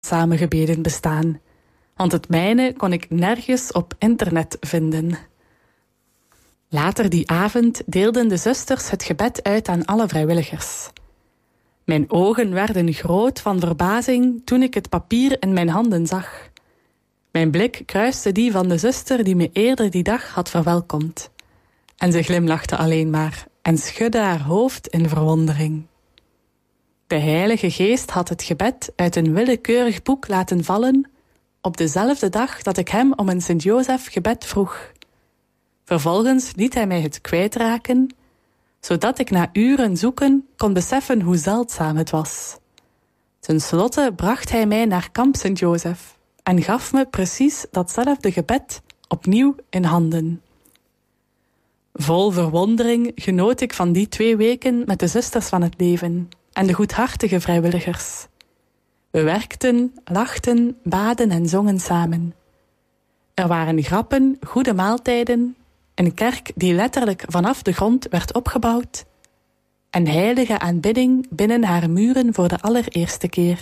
zeldzame gebeden bestaan, want het mijne kon ik nergens op internet vinden. Later die avond deelden de zusters het gebed uit aan alle vrijwilligers. Mijn ogen werden groot van verbazing toen ik het papier in mijn handen zag. Mijn blik kruiste die van de zuster die me eerder die dag had verwelkomd. En ze glimlachte alleen maar en schudde haar hoofd in verwondering. De Heilige Geest had het gebed uit een willekeurig boek laten vallen op dezelfde dag dat ik hem om een Sint-Jozef gebed vroeg. Vervolgens liet hij mij het kwijtraken, zodat ik na uren zoeken kon beseffen hoe zeldzaam het was. Ten slotte bracht hij mij naar kamp Sint-Jozef en gaf me precies datzelfde gebed opnieuw in handen. Vol verwondering genoot ik van die 2 weken met de zusters van het leven en de goedhartige vrijwilligers. We werkten, lachten, baden en zongen samen. Er waren grappen, goede maaltijden, een kerk die letterlijk vanaf de grond werd opgebouwd en heilige aanbidding binnen haar muren voor de allereerste keer.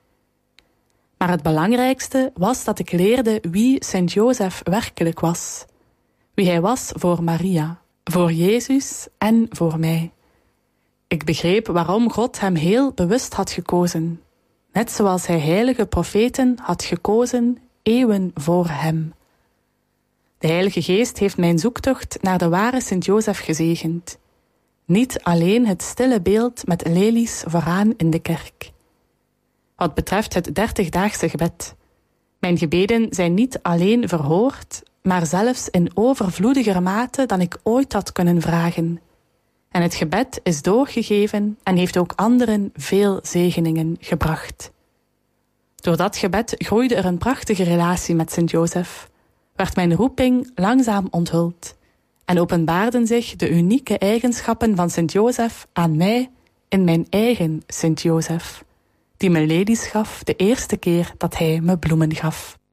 Maar het belangrijkste was dat ik leerde wie Sint-Jozef werkelijk was. Wie hij was voor Maria, voor Jezus en voor mij. Ik begreep waarom God hem heel bewust had gekozen, net zoals hij heilige profeten had gekozen eeuwen voor hem. De Heilige Geest heeft mijn zoektocht naar de ware Sint-Jozef gezegend. Niet alleen het stille beeld met lelies vooraan in de kerk. Wat betreft het 30-daagse gebed. Mijn gebeden zijn niet alleen verhoord, maar zelfs in overvloediger mate dan ik ooit had kunnen vragen. En het gebed is doorgegeven en heeft ook anderen veel zegeningen gebracht. Door dat gebed groeide er een prachtige relatie met Sint-Jozef, werd mijn roeping langzaam onthuld en openbaarden zich de unieke eigenschappen van Sint-Jozef aan mij in mijn eigen Sint-Jozef, die me lelies gaf de eerste keer dat hij me bloemen gaf.